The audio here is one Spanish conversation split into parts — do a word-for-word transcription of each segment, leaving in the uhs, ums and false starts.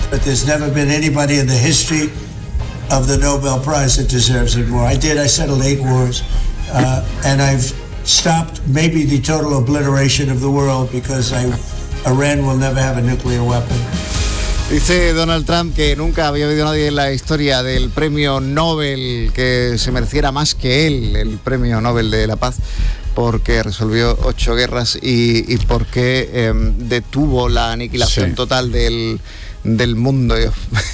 But there's never been anybody in the history of the Nobel Prize that deserves it more. I did. I settled eight wars, uh, and I've stopped maybe the total obliteration of the world because I, Iran will never have a nuclear weapon. Dice Donald Trump que nunca había habido nadie en la historia del premio Nobel que se mereciera más que él, el premio Nobel de la Paz, porque resolvió ocho guerras y, y porque eh, detuvo la aniquilación sí. total del, del mundo. Yo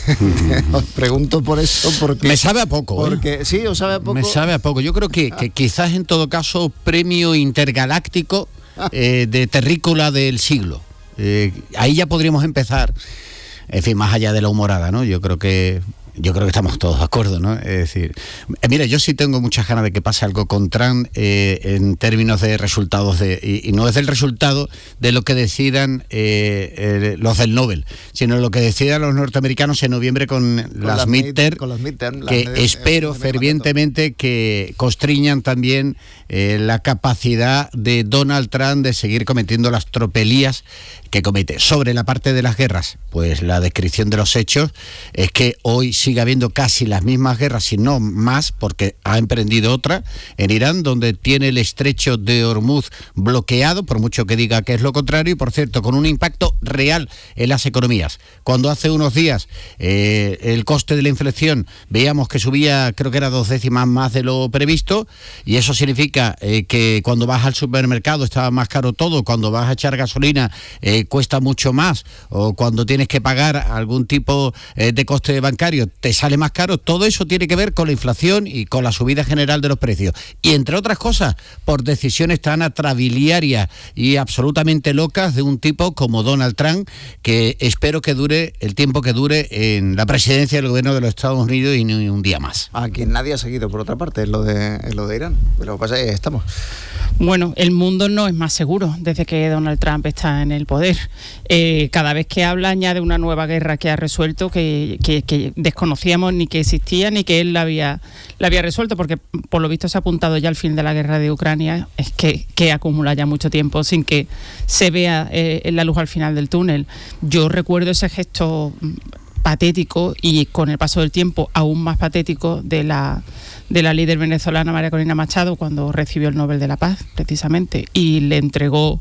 os pregunto por eso, porque... Me sabe a poco, porque, ¿eh? Sí, os sabe a poco. Me sabe a poco. Yo creo que, que quizás en todo caso premio intergaláctico eh, de terrícola del siglo. Eh, ahí ya podríamos empezar. En fin, más allá de la humorada, ¿no? Yo creo que yo creo que estamos todos de acuerdo, ¿no? Es decir, eh, mira, yo sí tengo muchas ganas de que pase algo con Trump eh, en términos de resultados de y, y no es el resultado de lo que decidan eh, eh, los del Nobel, sino lo que decidan los norteamericanos en noviembre con, con las, las midterm, con los midterm, que las espero eh, fervientemente que constriñan también eh, la capacidad de Donald Trump de seguir cometiendo las tropelías que comete. Sobre la parte de las guerras, pues la descripción de los hechos es que hoy sigue habiendo casi las mismas guerras, si no más, porque ha emprendido otra en Irán, donde tiene el estrecho de Hormuz bloqueado, por mucho que diga que es lo contrario, y por cierto, con un impacto real en las economías. Cuando hace unos días eh, el coste de la inflación veíamos que subía, creo que era dos décimas más de lo previsto, y eso significa eh, que cuando vas al supermercado estaba más caro todo, cuando vas a echar gasolina eh, cuesta mucho más, o cuando tienes que pagar algún tipo eh, de coste bancario te sale más caro. Todo eso tiene que ver con la inflación y con la subida general de los precios, y entre otras cosas por decisiones tan atrabiliarias y absolutamente locas de un tipo como Donald Trump, que espero que dure el tiempo que dure en la presidencia del gobierno de los Estados Unidos y ni un día más. A quien nadie ha seguido, por otra parte, es lo de, es lo de Irán. Pero lo que pasa es que estamos. Bueno, el mundo no es más seguro desde que Donald Trump está en el poder. Eh, cada vez que habla añade una nueva guerra que ha resuelto, que, que, que desconocíamos ni que existía ni que él la había, la había resuelto, porque por lo visto se ha apuntado ya al fin de la guerra de Ucrania, es que, que acumula ya mucho tiempo sin que se vea eh, la luz al final del túnel. Yo recuerdo ese gesto patético, y con el paso del tiempo aún más patético, de la de la líder venezolana María Corina Machado cuando recibió el Nobel de la Paz, precisamente, y le entregó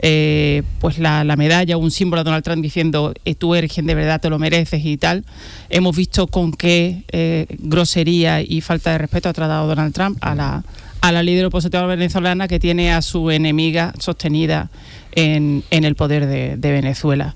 eh, pues la, la medalla, un símbolo a Donald Trump diciendo eh, tú eres quien de verdad te lo mereces y tal. Hemos visto con qué eh, grosería y falta de respeto ha tratado Donald Trump a la a la líder opositora venezolana, que tiene a su enemiga sostenida en, en el poder de, de Venezuela.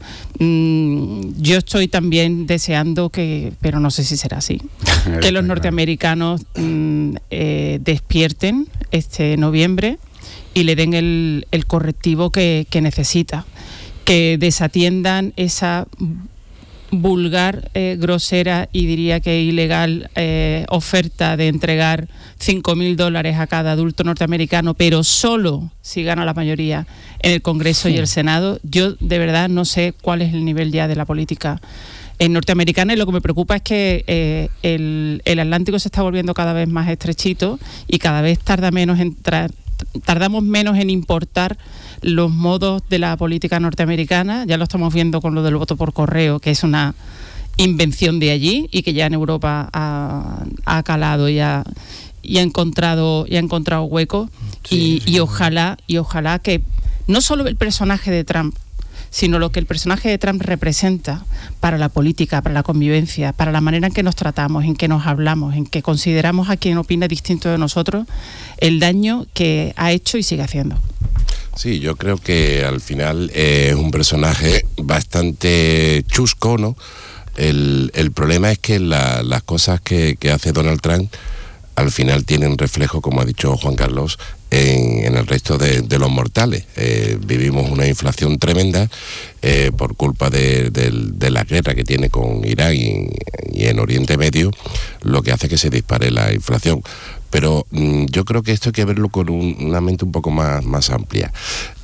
Mm, yo estoy también deseando que, pero no sé si será así, que los norteamericanos mm, eh, despierten este noviembre y le den el, el correctivo que, que necesita, que desatiendan esa vulgar, eh, grosera y diría que ilegal eh, oferta de entregar cinco mil dólares a cada adulto norteamericano, pero solo si gana la mayoría en el Congreso sí. y el Senado. Yo de verdad no sé cuál es el nivel ya de la política en norteamericana, y lo que me preocupa es que eh, el, el Atlántico se está volviendo cada vez más estrechito y cada vez tarda menos en tra- tardamos menos en importar los modos de la política norteamericana. Ya lo estamos viendo con lo del voto por correo, que es una invención de allí y que ya en Europa ha, ha calado y ha, y ha encontrado y ha encontrado hueco. Sí, y, sí, y ojalá y ojalá que no solo el personaje de Trump, sino lo que el personaje de Trump representa para la política, para la convivencia, para la manera en que nos tratamos, en que nos hablamos, en que consideramos a quien opina distinto de nosotros, el daño que ha hecho y sigue haciendo. Sí, yo creo que al final eh, es un personaje bastante chusco, ¿no? El, el problema es que la, las cosas que, que hace Donald Trump al final tienen reflejo, como ha dicho Juan Carlos, en, en el resto de, de los mortales. Eh, vivimos una inflación tremenda eh, por culpa de, de, de la guerra que tiene con Irán y, y en Oriente Medio, lo que hace que se dispare la inflación. Pero mmm, yo creo que esto hay que verlo con un, una mente un poco más, más amplia.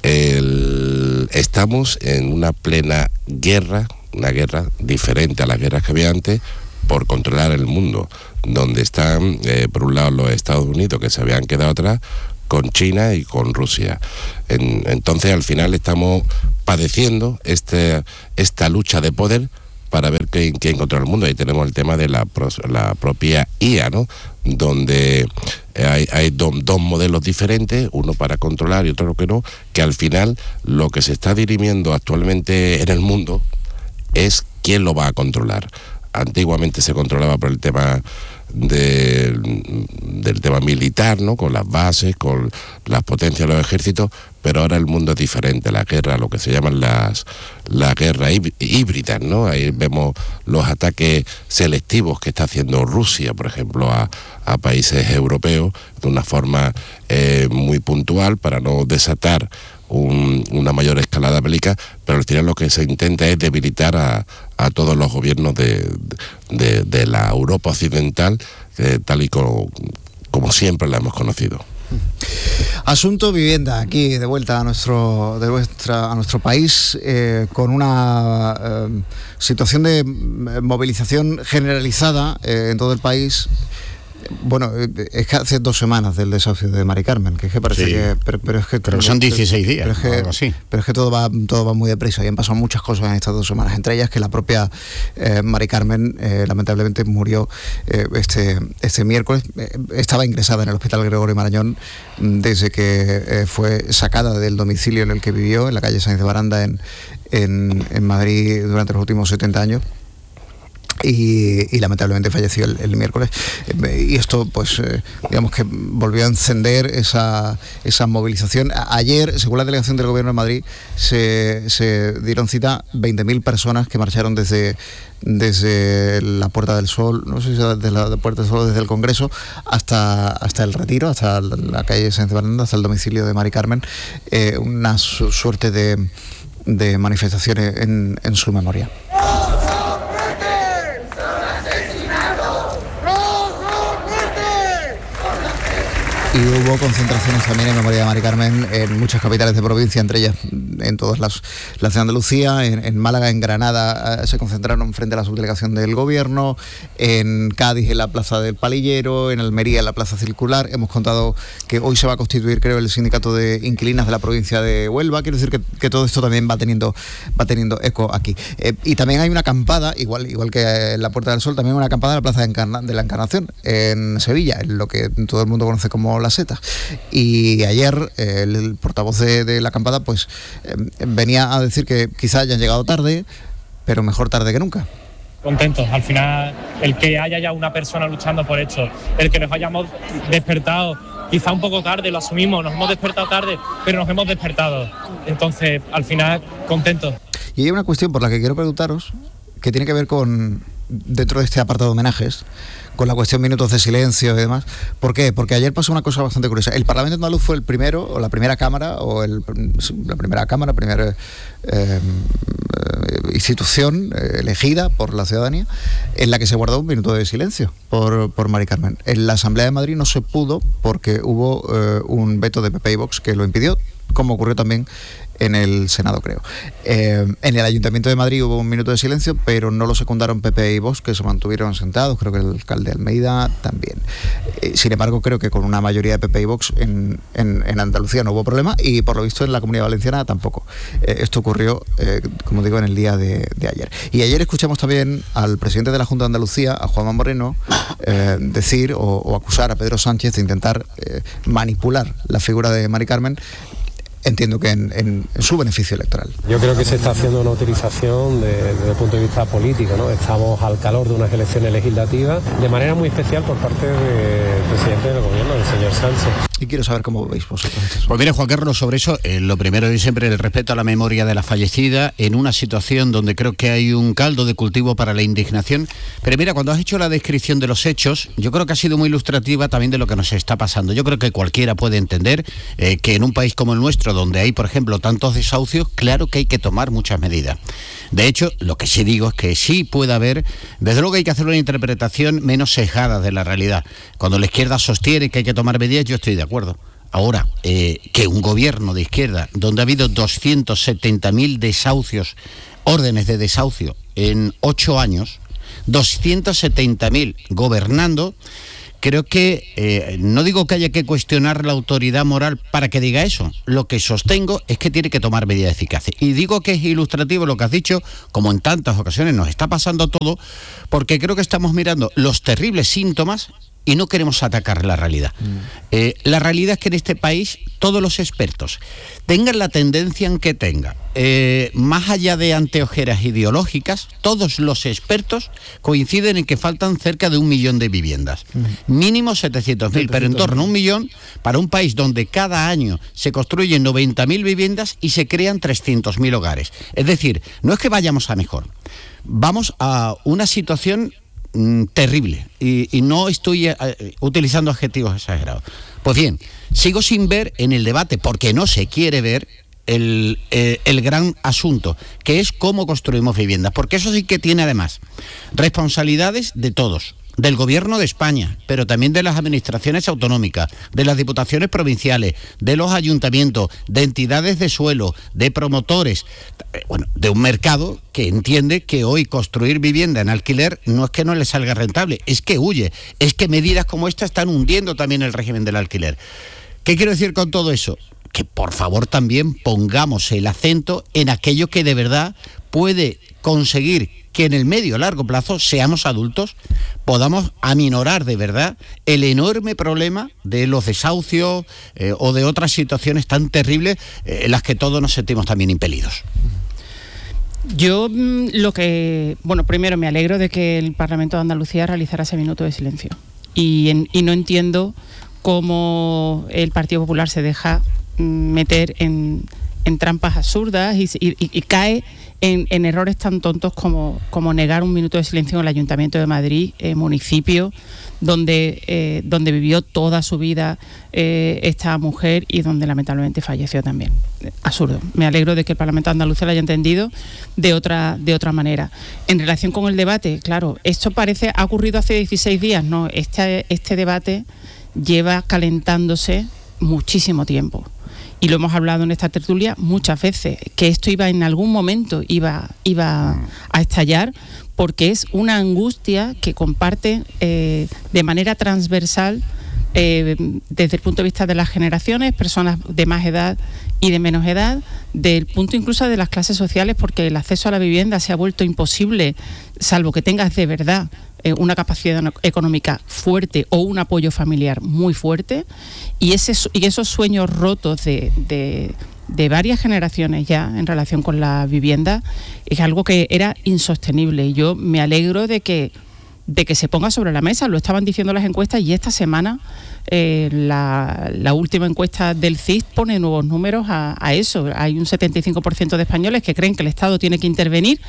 El, estamos en una plena guerra, una guerra diferente a las guerras que había antes, por controlar el mundo, donde están, eh, por un lado, los Estados Unidos, que se habían quedado atrás, con China y con Rusia. En, entonces, al final, estamos padeciendo este, esta lucha de poder para ver quién, quién controla el mundo. Ahí tenemos el tema de la, la propia I A, ¿no? Donde hay, hay do, dos modelos diferentes, uno para controlar y otro que no, que al final lo que se está dirimiendo actualmente en el mundo es quién lo va a controlar. Antiguamente se controlaba por el tema de, del tema militar, ¿no? Con las bases, con las potencias de los ejércitos, pero ahora el mundo es diferente. La guerra, lo que se llaman las, las guerras híbridas, ¿no? Ahí vemos los ataques selectivos que está haciendo Rusia, por ejemplo, a, a países europeos, de una forma eh, muy puntual para no desatar Un, una mayor escalada bélica, pero al final lo que se intenta es debilitar a, a todos los gobiernos de, de, de la Europa occidental, eh, tal y como, como siempre la hemos conocido. Asunto vivienda, aquí de vuelta a nuestro, de nuestra, a nuestro país, eh, con una eh, situación de movilización generalizada eh, en todo el país. Bueno, es que hace dos semanas del desahucio de Mari Carmen, que es que parece sí. que... Pero, pero es que pero son dieciséis días, pero es que, algo así. Pero es que todo va, todo va muy deprisa y han pasado muchas cosas en estas dos semanas, entre ellas que la propia eh, Mari Carmen eh, lamentablemente murió eh, este, este miércoles. Eh, estaba ingresada en el Hospital Gregorio Marañón desde que eh, fue sacada del domicilio en el que vivió, en la calle Sáenz de Baranda, en, en, en Madrid, durante los últimos setenta años. Y, y lamentablemente falleció el, el miércoles, y esto pues eh, digamos que volvió a encender esa, esa movilización. A, ayer, según la delegación del Gobierno de Madrid, se, se dieron cita veinte mil personas que marcharon desde desde la Puerta del Sol, no sé si desde la Puerta del Sol, desde el Congreso hasta, hasta el Retiro, hasta la calle Sáenz de Baranda, hasta el domicilio de Mari Carmen, eh, una su, suerte de, de manifestaciones en, en su memoria. Y hubo concentraciones también en memoria de Mari Carmen en muchas capitales de provincia, entre ellas en todas las, las de Andalucía. En, en Málaga, en Granada, eh, se concentraron frente a la subdelegación del Gobierno, en Cádiz, en la Plaza del Palillero, en Almería, en la Plaza Circular. Hemos contado que hoy se va a constituir, creo, el sindicato de inquilinas de la provincia de Huelva. Quiero decir que, que todo esto también va teniendo, va teniendo eco aquí. Eh, y también hay una acampada, igual, igual que en la Puerta del Sol, también una acampada en la Plaza de, Encarna, de la Encarnación, en Sevilla, en lo que todo el mundo conoce como La Seta. Y ayer eh, el, el portavoz de, de la acampada pues eh, venía a decir que quizá hayan llegado tarde, pero mejor tarde que nunca. Contentos, al final el que haya ya una persona luchando por esto, el que nos hayamos despertado quizá un poco tarde, lo asumimos, nos hemos despertado tarde, pero nos hemos despertado, entonces al final contentos. Y hay una cuestión por la que quiero preguntaros, que tiene que ver con, dentro de este apartado de homenajes, con la cuestión minutos de silencio y demás. ¿Por qué? Porque ayer pasó una cosa bastante curiosa. El Parlamento andaluz fue el primero, o la primera cámara, o el, la primera cámara, primera eh, institución eh, elegida por la ciudadanía, en la que se guardó un minuto de silencio por, por Mari Carmen. En la Asamblea de Madrid no se pudo porque hubo eh, un veto de P P y Vox que lo impidió, como ocurrió también en el Senado, creo. Eh, en el Ayuntamiento de Madrid hubo un minuto de silencio, pero no lo secundaron P P y Vox, que se mantuvieron sentados, creo que el alcalde Almeida también. Eh, sin embargo, creo que con una mayoría de P P y Vox en, en, en Andalucía no hubo problema, y por lo visto en la Comunidad Valenciana tampoco. Eh, esto ocurrió, eh, como digo, en el día de, de ayer. Y ayer escuchamos también al presidente de la Junta de Andalucía, a Juanma Moreno, eh, decir o, o acusar a Pedro Sánchez de intentar eh, manipular la figura de Mari Carmen, entiendo que en, en, en su beneficio electoral. Yo creo que se está haciendo una utilización de, desde el punto de vista político, ¿no? Estamos al calor de unas elecciones legislativas, de manera muy especial por parte del presidente del gobierno, el señor Sánchez. Y quiero saber cómo veis vosotros. Pues mire, Juan Carlos, sobre eso, eh, lo primero es siempre el respeto a la memoria de la fallecida, en una situación donde creo que hay un caldo de cultivo para la indignación. Pero mira, cuando has hecho la descripción de los hechos, yo creo que ha sido muy ilustrativa también de lo que nos está pasando. Yo creo que cualquiera puede entender eh, que en un país como el nuestro, donde hay, por ejemplo, tantos desahucios, claro que hay que tomar muchas medidas. De hecho, lo que sí digo es que sí puede haber, desde luego hay que hacer una interpretación menos sesgada de la realidad. Cuando la izquierda sostiene que hay que tomar medidas, yo estoy de acuerdo. Ahora, eh, que un gobierno de izquierda, donde ha habido doscientos setenta mil desahucios, órdenes de desahucio en ocho años, doscientos setenta mil gobernando, creo que, eh, no digo que haya que cuestionar la autoridad moral para que diga eso, lo que sostengo es que tiene que tomar medidas eficaces. Y digo que es ilustrativo lo que has dicho, como en tantas ocasiones nos está pasando todo, porque creo que estamos mirando los terribles síntomas y no queremos atacar la realidad. Mm. Eh, la realidad es que en este país todos los expertos, tengan la tendencia en que tengan, eh, más allá de anteojeras ideológicas, todos los expertos coinciden en que faltan cerca de un millón de viviendas. Mm. Mínimo setecientos mil, pero en torno a un millón para un país donde cada año se construyen noventa mil viviendas y se crean trescientos mil hogares. Es decir, no es que vayamos a mejor, vamos a una situación terrible, y, y no estoy uh, utilizando adjetivos exagerados. Pues bien, sigo sin ver en el debate, porque no se quiere ver el, eh, el gran asunto, que es cómo construimos viviendas, porque eso sí que tiene además responsabilidades de todos, del Gobierno de España, pero también de las administraciones autonómicas, de las diputaciones provinciales, de los ayuntamientos, de entidades de suelo, de promotores, bueno, de un mercado que entiende que hoy construir vivienda en alquiler no es que no le salga rentable, es que huye, es que medidas como esta están hundiendo también el régimen del alquiler. ¿Qué quiero decir con todo eso? Que por favor también pongamos el acento en aquello que de verdad puede conseguir que en el medio a largo plazo seamos adultos, podamos aminorar de verdad el enorme problema de los desahucios eh, o de otras situaciones tan terribles eh, en las que todos nos sentimos también impelidos. Yo lo que, bueno, primero me alegro de que el Parlamento de Andalucía realizara ese minuto de silencio y, en, y no entiendo cómo el Partido Popular se deja meter en, en trampas absurdas y, y, y cae en, en errores tan tontos como, como negar un minuto de silencio en el Ayuntamiento de Madrid, eh, municipio donde, eh, donde vivió toda su vida eh, esta mujer y donde lamentablemente falleció también. Absurdo. Me alegro de que el Parlamento de Andalucía lo haya entendido de otra, de otra manera. En relación con el debate, claro, esto parece, ha ocurrido hace dieciséis días, no, este, este debate lleva calentándose muchísimo tiempo. Y lo hemos hablado en esta tertulia muchas veces, que esto iba en algún momento iba, iba a estallar, porque es una angustia que comparte eh, de manera transversal eh, desde el punto de vista de las generaciones, personas de más edad y de menos edad, del punto incluso de las clases sociales, porque el acceso a la vivienda se ha vuelto imposible, salvo que tengas de verdad eh, una capacidad económica fuerte o un apoyo familiar muy fuerte, y, ese, y esos sueños rotos de, de, de varias generaciones ya en relación con la vivienda es algo que era insostenible, y yo me alegro de que de que se ponga sobre la mesa. Lo estaban diciendo las encuestas, y esta semana eh, la, la última encuesta del C I S pone nuevos números a, a eso. Hay un setenta y cinco por ciento de españoles que creen que el Estado tiene que intervenir.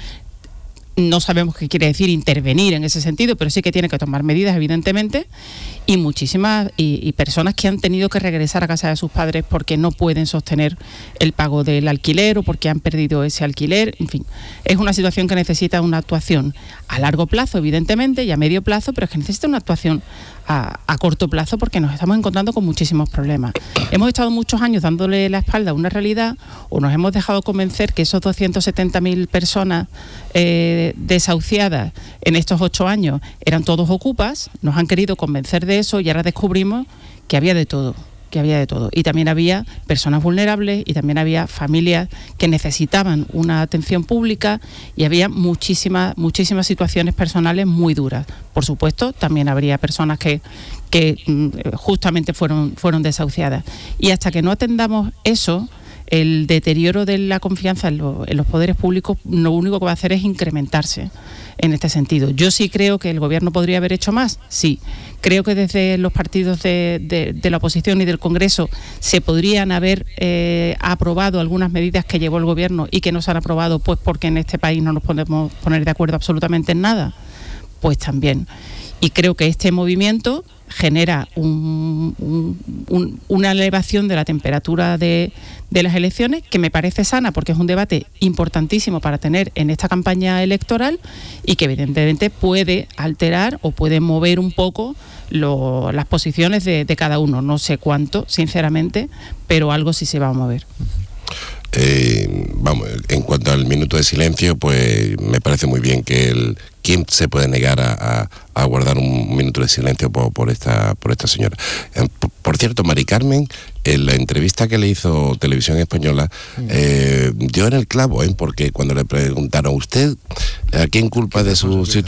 No sabemos qué quiere decir intervenir en ese sentido, pero sí que tiene que tomar medidas, evidentemente, y muchísimas y, y personas que han tenido que regresar a casa de sus padres porque no pueden sostener el pago del alquiler o porque han perdido ese alquiler. En fin, es una situación que necesita una actuación a largo plazo, evidentemente, y a medio plazo, pero es que necesita una actuación a, a corto plazo, porque nos estamos encontrando con muchísimos problemas. Hemos estado muchos años dándole la espalda a una realidad, o nos hemos dejado convencer que esos doscientas setenta mil personas eh, desahuciadas en estos ocho años eran todos ocupas, nos han querido convencer de eso, y ahora descubrimos que había de todo, que había de todo. Y también había personas vulnerables, y también había familias que necesitaban una atención pública, y había muchísimas, muchísimas situaciones personales muy duras. Por supuesto, también habría personas que, que justamente fueron, fueron desahuciadas. Y hasta que no atendamos eso, el deterioro de la confianza en, lo, en los poderes públicos lo único que va a hacer es incrementarse en este sentido. Yo sí creo que el Gobierno podría haber hecho más, sí. Creo que desde los partidos de, de, de la oposición y del Congreso se podrían haber eh, aprobado algunas medidas que llevó el Gobierno y que no se han aprobado pues porque en este país no nos podemos poner de acuerdo absolutamente en nada, pues también. Y creo que este movimiento genera un, un, un, una elevación de la temperatura de, de las elecciones que me parece sana, porque es un debate importantísimo para tener en esta campaña electoral, y que evidentemente puede alterar o puede mover un poco lo, las posiciones de, de cada uno. No sé cuánto, sinceramente, pero algo sí se va a mover. Eh, vamos, en cuanto al minuto de silencio, pues me parece muy bien que el quién se puede negar a, a, a guardar un minuto de silencio por, por esta por esta señora. Eh, por, por cierto, Mari Carmen, en la entrevista que le hizo Televisión Española, eh, dio en el clavo, ¿eh? Porque cuando le preguntaron, ¿usted a quién culpa de su situación?